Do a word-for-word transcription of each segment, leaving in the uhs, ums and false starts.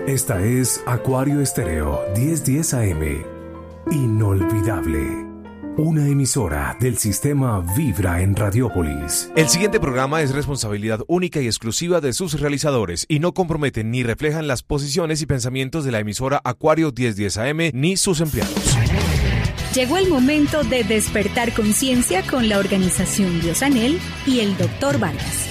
Esta es Acuario Estéreo diez diez A M. Inolvidable. Una emisora del sistema Vibra en Radiópolis. El siguiente programa es responsabilidad única y exclusiva de sus realizadores y no comprometen ni reflejan las posiciones y pensamientos de la emisora Acuario diez diez A M ni sus empleados. Llegó el momento de despertar conciencia con la organización Biosanel y el doctor Vargas.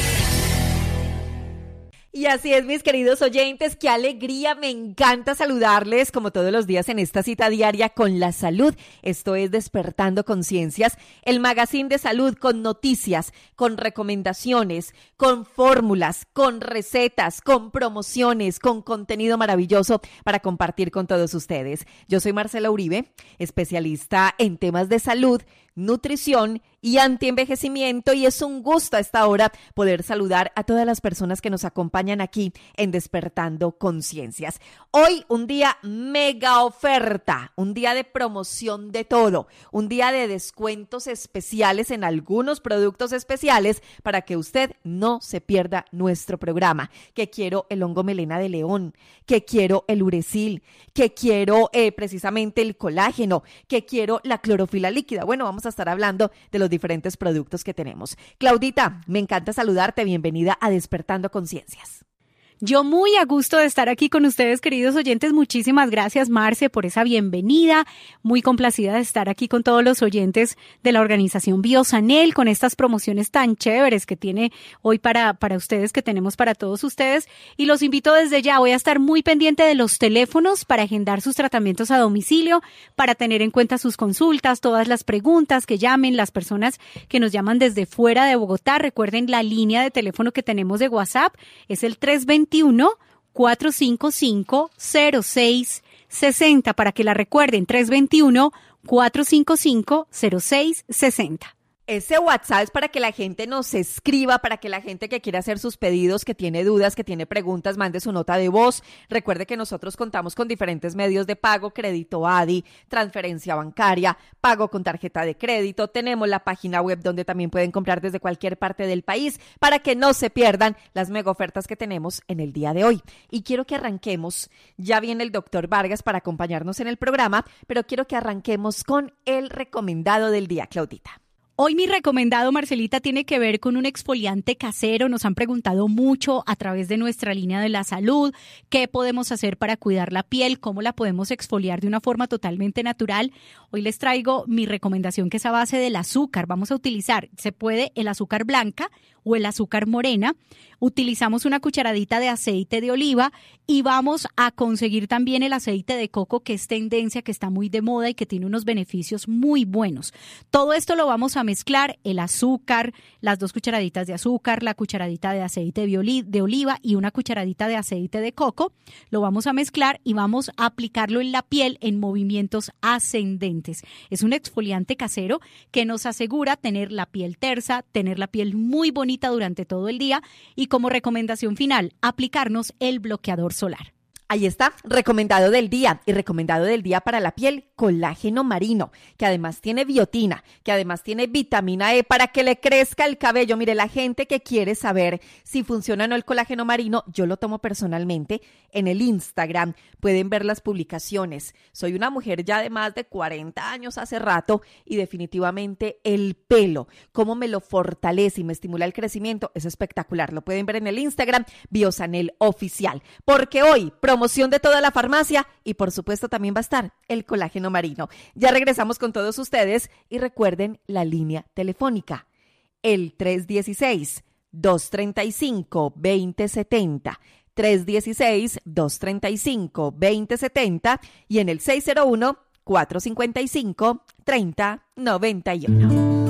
Y así es, mis queridos oyentes, qué alegría, me encanta saludarles como todos los días en esta cita diaria con la salud. Esto es Despertando Conciencias, el magazine de salud con noticias, con recomendaciones, con fórmulas, con recetas, con promociones, con contenido maravilloso para compartir con todos ustedes. Yo soy Marcela Uribe, especialista en temas de salud, nutrición y antienvejecimiento, y es un gusto a esta hora poder saludar a todas las personas que nos acompañan aquí en Despertando Conciencias. Hoy un día mega oferta, un día de promoción de todo, un día de descuentos especiales en algunos productos especiales para que usted no se pierda nuestro programa. Que quiero el hongo melena de león, que quiero el uresil, que quiero eh, precisamente el colágeno, que quiero la clorofila líquida. Bueno, vamos a estar hablando de los diferentes productos que tenemos. Claudita, me encanta saludarte. Bienvenida a Despertando Conciencias. Yo muy a gusto de estar aquí con ustedes, queridos oyentes. Muchísimas gracias, Marce, por esa bienvenida. Muy complacida de estar aquí con todos los oyentes de la organización Biosanel, con estas promociones tan chéveres que tiene hoy para, para ustedes, que tenemos para todos ustedes. Y los invito desde ya. Voy a estar muy pendiente de los teléfonos para agendar sus tratamientos a domicilio, para tener en cuenta sus consultas, todas las preguntas que llamen, las personas que nos llaman desde fuera de Bogotá. Recuerden la línea de teléfono que tenemos de WhatsApp, es el tres dos uno, cuatro cinco cinco, cero seis seis cero para que la recuerden, tres dos uno, cuatro cinco cinco, cero seis seis cero. Ese WhatsApp es para que la gente nos escriba, para que la gente que quiera hacer sus pedidos, que tiene dudas, que tiene preguntas, mande su nota de voz. Recuerde que nosotros contamos con diferentes medios de pago: crédito A D I, transferencia bancaria, pago con tarjeta de crédito. Tenemos la página web donde también pueden comprar desde cualquier parte del país para que no se pierdan las mega ofertas que tenemos en el día de hoy. Y quiero que arranquemos, ya viene el doctor Vargas para acompañarnos en el programa, pero quiero que arranquemos con el recomendado del día, Claudita. Hoy mi recomendado, Marcelita, tiene que ver con un exfoliante casero. Nos han preguntado mucho a través de nuestra línea de la salud qué podemos hacer para cuidar la piel, cómo la podemos exfoliar de una forma totalmente natural. Hoy les traigo mi recomendación, que es a base del azúcar. Vamos a utilizar, se puede el azúcar blanca o el azúcar morena. Utilizamos una cucharadita de aceite de oliva y vamos a conseguir también el aceite de coco, que es tendencia, que está muy de moda y que tiene unos beneficios muy buenos. Todo esto lo vamos a mezclar, el azúcar, las dos cucharaditas de azúcar, la cucharadita de aceite de oliva y una cucharadita de aceite de coco. Lo vamos a mezclar y vamos a aplicarlo en la piel en movimientos ascendentes. Es un exfoliante casero que nos asegura tener la piel tersa, tener la piel muy bonita durante todo el día, y como recomendación final, aplicarnos el bloqueador solar. Ahí está, recomendado del día, y recomendado del día para la piel, colágeno marino, que además tiene biotina, que además tiene vitamina E para que le crezca el cabello. Mire, la gente que quiere saber si funciona o no el colágeno marino, yo lo tomo personalmente en el Instagram, pueden ver las publicaciones. Soy una mujer ya de más de cuarenta años hace rato, y definitivamente el pelo, cómo me lo fortalece y me estimula el crecimiento, es espectacular. Lo pueden ver en el Instagram, Biosanel Oficial, porque hoy promoción de toda la farmacia, y por supuesto también va a estar el colágeno marino. Ya regresamos con todos ustedes, y recuerden la línea telefónica, el tres uno seis, dos tres cinco, dos cero siete cero, tres uno seis, dos tres cinco, dos cero siete cero, y en el seis cero uno, cuatro cinco cinco, tres cero nueve uno.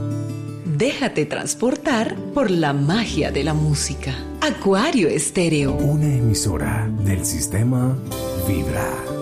Déjate transportar por la magia de la música. Acuario Estéreo. Una emisora del sistema Vibra.